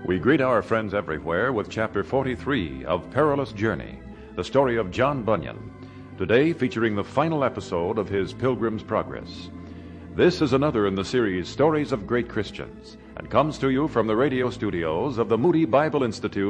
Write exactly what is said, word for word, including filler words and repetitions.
We greet our friends everywhere with Chapter forty-three of Perilous Journey, the story of John Bunyan, today featuring the final episode of his Pilgrim's Progress. This is another in the series Stories of Great Christians, and comes to you from the radio studios of the Moody Bible Institute